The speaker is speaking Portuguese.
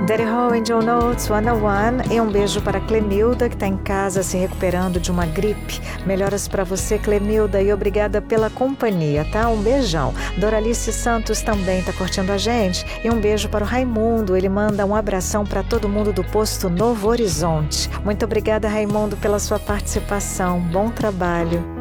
Daddy Ho and Joe Notes 101 e um beijo para Clemilda, que está em casa se recuperando de uma gripe. Melhoras para você, Clemilda, e obrigada pela companhia, tá? Um beijão. Doralice Santos também está curtindo a gente. E um beijo para o Raimundo, ele manda um abração para todo mundo do posto Novo Horizonte. Muito obrigada, Raimundo, pela sua participação. Bom trabalho.